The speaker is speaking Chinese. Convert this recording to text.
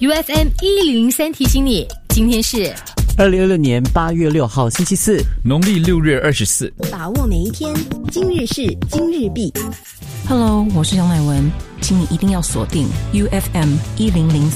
UFM 1003提醒你，今天是 2026年8月6号星期四， 农历6月24。 把握每一天，今日事今日毕。 Hello， 我是杨乃文，请你一定要锁定 UFM 1003。